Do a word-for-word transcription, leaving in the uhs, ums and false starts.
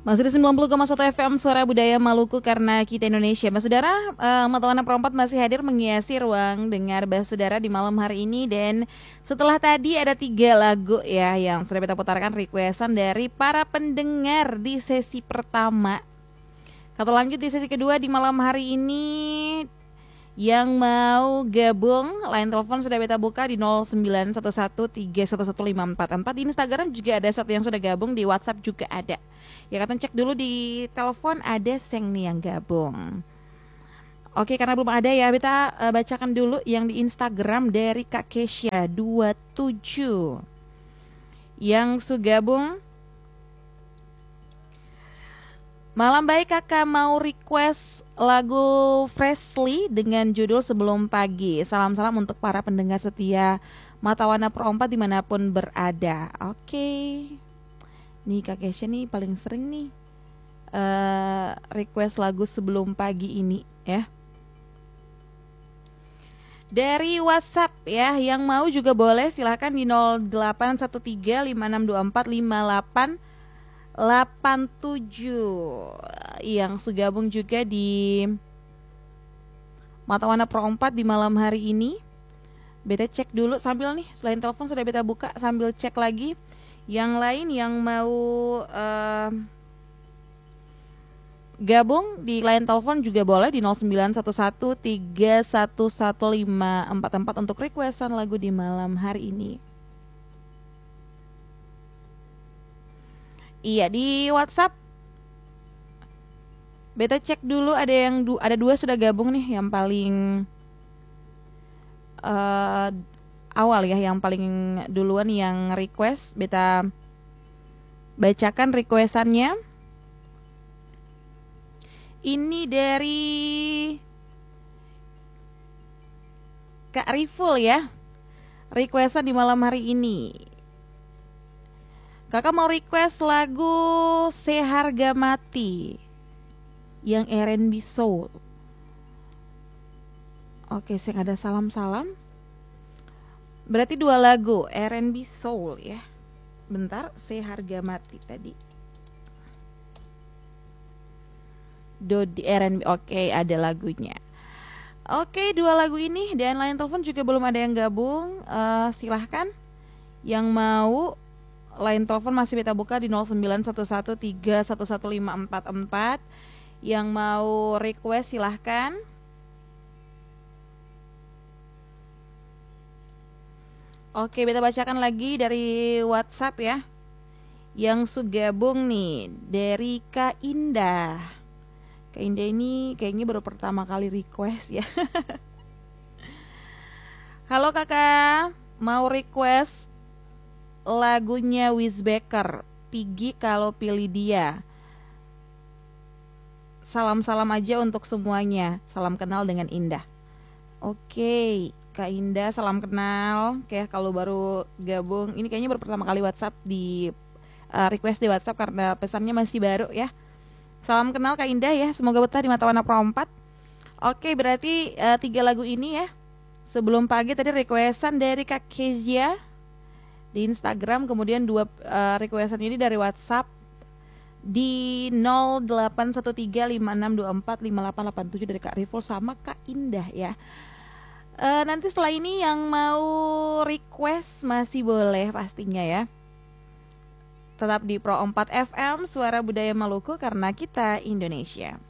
Masih di sembilan puluh koma satu F M Suara Budaya Maluku karena kita Indonesia. Mas Saudara, uh, Mata Warna Perempat masih hadir menghiasi ruang dengar Bah Saudara di malam hari ini. Dan setelah tadi ada tiga lagu ya yang sudah kita putarkan requestan dari para pendengar di sesi pertama. Kata lanjut di sesi kedua di malam hari ini. Yang mau gabung, line telepon sudah beta buka di nol sembilan satu satu tiga satu satu lima empat empat. Di Instagram juga ada satu yang sudah gabung, di WhatsApp juga ada. Ya kata cek dulu di telepon ada seng nih yang gabung. Oke, karena belum ada ya, beta uh, bacakan dulu yang di Instagram dari Kak Kesha dua puluh tujuh. Yang sudah gabung. Malam baik, kakak mau request lagu Freshly dengan judul Sebelum Pagi. Salam-salam untuk para pendengar setia Mata Warna Perempat dimanapun berada. Oke, nih Kak Kesha nih paling sering nih uh, request lagu Sebelum Pagi ini ya. Dari WhatsApp ya, yang mau juga boleh silahkan di nol delapan satu tiga lima enam dua empat lima delapan delapan tujuh. Yang segabung juga di Mata Warna Perempat di malam hari ini. Beta cek dulu sambil nih, selain telepon sudah beta buka, sambil cek lagi yang lain yang mau uh, gabung di line telepon juga boleh di nol sembilan satu satu tiga satu satu lima empat empat untuk requestan lagu di malam hari ini. Iya, di WhatsApp beta cek dulu ada yang du ada dua sudah gabung nih, yang paling uh, awal ya, yang paling duluan yang request, beta bacakan requestannya. Ini dari Kak Riful ya, requestan di malam hari ini. Kakak mau request lagu Seharga Mati yang R and B Soul. Oke, saya ada salam-salam. Berarti dua lagu R and B Soul ya. Bentar, Seharga Mati tadi. Dodi R and B, oke ada lagunya. Oke, dua lagu ini dan line telepon juga belum ada yang gabung. Uh, silahkan yang mau. Line telepon masih beta buka di nol sembilan satu satu tiga satu satu lima empat empat. Yang mau request silahkan. Oke, beta bacakan lagi dari WhatsApp ya. Yang sugabung nih dari Kak Indah. Kak Indah ini kayaknya baru pertama kali request ya. Halo kakak, mau request lagunya Wiz Becker, Pigi Kalau Pilih Dia. Salam-salam aja untuk semuanya. Salam kenal dengan Indah. Oke, Kak Indah, salam kenal. Oke, kalau baru gabung, ini kayaknya baru pertama kali WhatsApp di uh, request di WhatsApp karena pesannya masih baru ya. Salam kenal Kak Indah ya. Semoga betah di Mata Warna Perempat. Oke, berarti uh, tiga lagu ini ya. Sebelum Pagi tadi requestan dari Kak Kezia di Instagram, kemudian dua uh, requestan ini dari WhatsApp di nol delapan satu tiga lima enam dua empat lima delapan delapan tujuh dari Kak Riful sama Kak Indah ya. Uh, nanti setelah ini yang mau request masih boleh pastinya ya. Tetap di Pro empat F M Suara Budaya Maluku karena kita Indonesia.